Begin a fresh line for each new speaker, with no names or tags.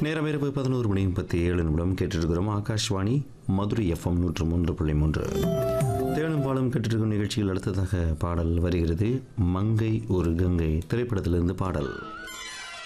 நேரம் இரவு 11:37 கேட்டிருக்கிறோம். ஆகாஷ்வாணி மதுரை FM 103.3 தேனும் பாலும் கேட்டிருக்கும் நிகழ்ச்சியில் அடுத்ததாக பாடல் வருகிறது. மங்கை ஒரு கங்கை திரைப்படத்திலிருந்து பாடல்.